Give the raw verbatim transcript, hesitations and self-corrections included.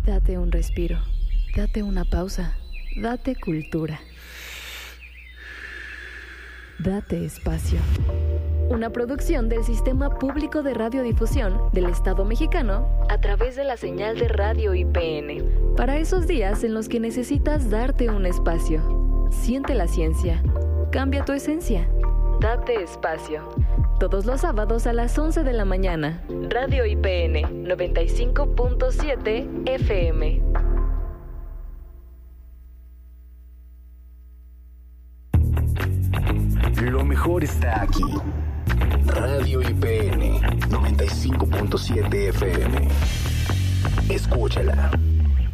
Date un respiro. Date una pausa. Date cultura. Date espacio. Una producción del Sistema Público de Radiodifusión del Estado Mexicano a través de la señal de radio I P N. Para esos días en los que necesitas darte un espacio. Siente la ciencia. Cambia tu esencia. Date espacio. Todos los sábados a las once de la mañana. Radio I P N noventa y cinco punto siete F M. Lo mejor está aquí. Radio I P N noventa y cinco punto siete F M. Escúchala.